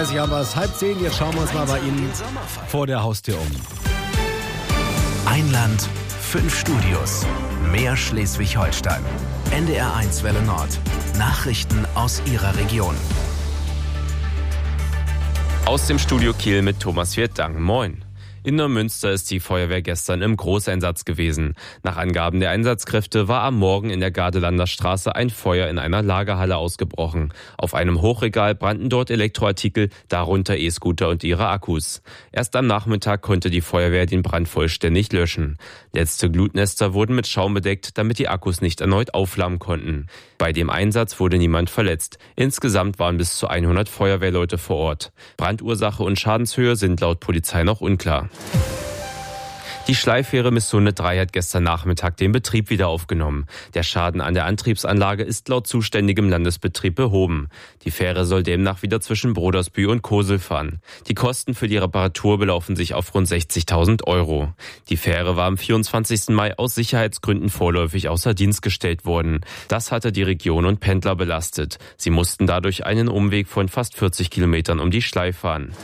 8.30 Uhr haben wir es, 9:30. Jetzt schauen wir uns mal bei Ihnen vor der Haustür um. Ein Land, 5 Studios. Mehr Schleswig-Holstein. NDR1 Welle Nord. Nachrichten aus Ihrer Region. Aus dem Studio Kiel mit Thomas Wirtdang. Moin. In Neumünster ist die Feuerwehr gestern im Großeinsatz gewesen. Nach Angaben der Einsatzkräfte war am Morgen in der Gardelander Straße ein Feuer in einer Lagerhalle ausgebrochen. Auf einem Hochregal brannten dort Elektroartikel, darunter E-Scooter und ihre Akkus. Erst am Nachmittag konnte die Feuerwehr den Brand vollständig löschen. Letzte Glutnester wurden mit Schaum bedeckt, damit die Akkus nicht erneut aufflammen konnten. Bei dem Einsatz wurde niemand verletzt. Insgesamt waren bis zu 100 Feuerwehrleute vor Ort. Brandursache und Schadenshöhe sind laut Polizei noch unklar. Die Schleifähre Missunde 3 hat gestern Nachmittag den Betrieb wieder aufgenommen. Der Schaden an der Antriebsanlage ist laut zuständigem Landesbetrieb behoben. Die Fähre soll demnach wieder zwischen Brodersbühl und Kosel fahren. Die Kosten für die Reparatur belaufen sich auf rund 60.000 Euro. Die Fähre war am 24. Mai aus Sicherheitsgründen vorläufig außer Dienst gestellt worden. Das hatte die Region und Pendler belastet. Sie mussten dadurch einen Umweg von fast 40 Kilometern um die Schleif fahren.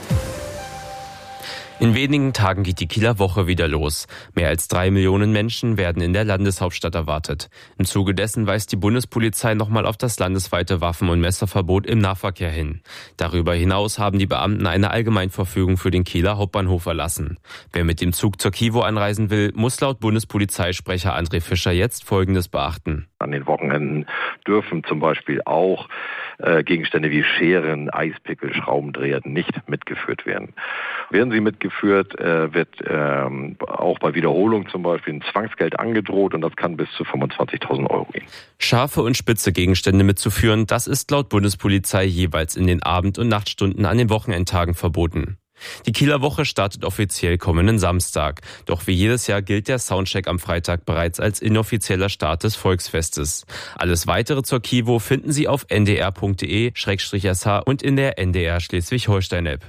In wenigen Tagen geht die Kieler Woche wieder los. Mehr als 3 Millionen Menschen werden in der Landeshauptstadt erwartet. Im Zuge dessen weist die Bundespolizei nochmal auf das landesweite Waffen- und Messerverbot im Nahverkehr hin. Darüber hinaus haben die Beamten eine Allgemeinverfügung für den Kieler Hauptbahnhof erlassen. Wer mit dem Zug zur Kivo anreisen will, muss laut Bundespolizeisprecher André Fischer jetzt Folgendes beachten. An den Wochenenden dürfen zum Beispiel auch Gegenstände wie Scheren, Eispickel, Schraubendreher nicht mitgeführt werden. Werden sie mitgeführt, wird auch bei Wiederholung zum Beispiel ein Zwangsgeld angedroht und das kann bis zu 25.000 Euro gehen. Scharfe und spitze Gegenstände mitzuführen, das ist laut Bundespolizei jeweils in den Abend- und Nachtstunden an den Wochenendtagen verboten. Die Kieler Woche startet offiziell kommenden Samstag. Doch wie jedes Jahr gilt der Soundcheck am Freitag bereits als inoffizieller Start des Volksfestes. Alles weitere zur Kivo finden Sie auf ndr.de/sh und in der NDR Schleswig-Holstein-App.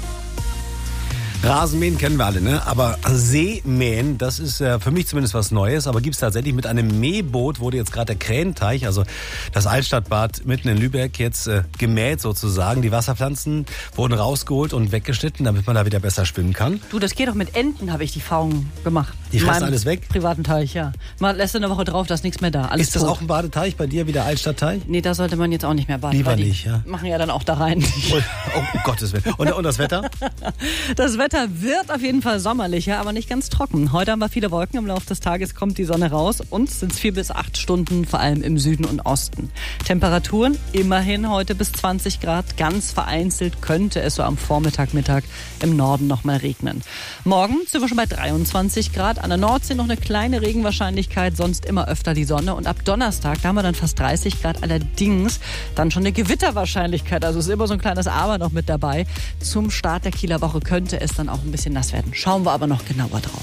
Rasenmähen kennen wir alle, ne? Aber Seemähen, das ist für mich zumindest was Neues. Aber gibt's tatsächlich mit einem Mähboot, wurde jetzt gerade der Krähenteich, also das Altstadtbad mitten in Lübeck, jetzt gemäht sozusagen. Die Wasserpflanzen wurden rausgeholt und weggeschnitten, damit man da wieder besser schwimmen kann. Du, das geht doch mit Enten, habe ich die Erfahrung gemacht. Die fressen alles weg? Privaten Teich, ja. Man lässt eine Woche drauf, da ist nichts mehr da. Alles ist das tot. auch ein Badeteich bei dir, wie der Altstadtteich? Nee, da sollte man jetzt auch nicht mehr baden. Lieber nicht, ja. Machen ja dann auch da rein. Oh Gottes Willen. Und das Wetter? Das Wetter wird auf jeden Fall sommerlicher, aber nicht ganz trocken. Heute haben wir viele Wolken, im Laufe des Tages kommt die Sonne raus und es sind 4 bis 8 Stunden, vor allem im Süden und Osten. Temperaturen immerhin heute bis 20 Grad. Ganz vereinzelt könnte es so am Vormittag, Mittag im Norden noch mal regnen. Morgen sind wir schon bei 23 Grad. An der Nordsee noch eine kleine Regenwahrscheinlichkeit, sonst immer öfter die Sonne. Und ab Donnerstag, da haben wir dann fast 30 Grad. Allerdings dann schon eine Gewitterwahrscheinlichkeit. Also ist immer so ein kleines Aber noch mit dabei. Zum Start der Kieler Woche könnte es dann auch ein bisschen nass werden. Schauen wir aber noch genauer drauf.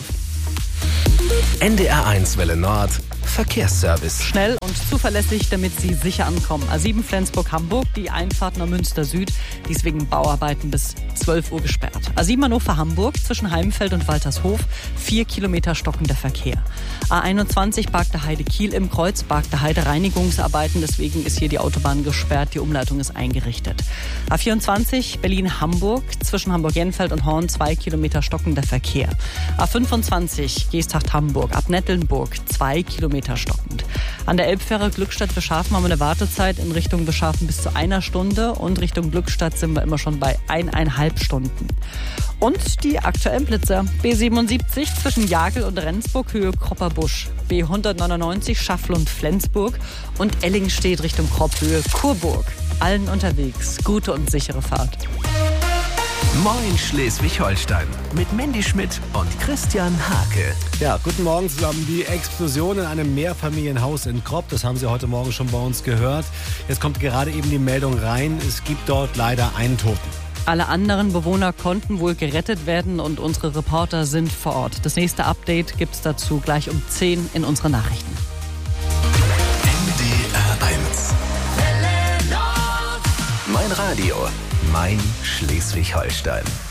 NDR1 Welle Nord. Verkehrsservice. Schnell und zuverlässig, damit Sie sicher ankommen. A7 Flensburg-Hamburg, die Einfahrt nach Münster Süd, die ist wegen Bauarbeiten bis 12 Uhr gesperrt. A7 Hannover-Hamburg zwischen Heimfeld und Waltershof, 4 Kilometer stockender Verkehr. A21 Bargte Heide-Kiel im Kreuz, Bargte Heide Reinigungsarbeiten, deswegen ist hier die Autobahn gesperrt, die Umleitung ist eingerichtet. A24 Berlin-Hamburg zwischen Hamburg-Jenfeld und Horn, 2 Kilometer stockender Verkehr. A25 Geesthacht-Hamburg ab Nettelnburg, 2 Kilometer stockend. An der Elbfähre Glückstadt-Beschafen haben wir eine Wartezeit in Richtung Beschafen bis zu 1 Stunde und Richtung Glückstadt sind wir immer schon bei 1,5 Stunden. Und die aktuellen Blitzer. B77 zwischen Jagel und Rendsburg, Höhe Kropperbusch. B199 Schafflund-Flensburg und Ellingstedt Richtung Kropp, Höhe Kurburg. Allen unterwegs. Gute und sichere Fahrt. Moin Schleswig-Holstein mit Mandy Schmidt und Christian Hake. Ja, guten Morgen zusammen. Die Explosion in einem Mehrfamilienhaus in Kropp, das haben Sie heute Morgen schon bei uns gehört. Jetzt kommt gerade eben die Meldung rein, es gibt dort leider einen Toten. Alle anderen Bewohner konnten wohl gerettet werden und unsere Reporter sind vor Ort. Das nächste Update gibt's dazu gleich um 10 in unseren Nachrichten. NDR1. Mein Radio, mein Schleswig-Holstein.